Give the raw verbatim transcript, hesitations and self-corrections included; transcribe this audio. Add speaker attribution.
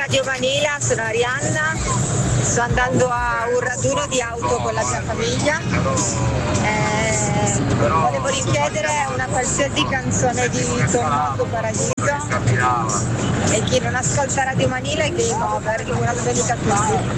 Speaker 1: Radio Manila, sono Arianna, sto andando a un raduno di auto con la mia famiglia. Eh, volevo richiedere una qualsiasi canzone di Tommaso Paradiso e chi non ascolta Radio Manila è game over. Buona domenica a tutti.